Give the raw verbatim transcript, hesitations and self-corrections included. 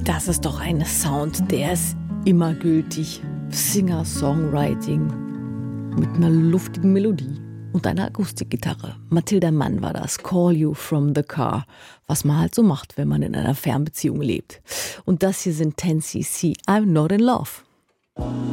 Das ist doch ein Sound, der ist immer gültig. Singer-Songwriting mit einer luftigen Melodie und einer Akustikgitarre. Mathilda Mann war das. Call You From The Car. Was man halt so macht, wenn man in einer Fernbeziehung lebt. Und das hier sind ten C C. I'm Not In Love.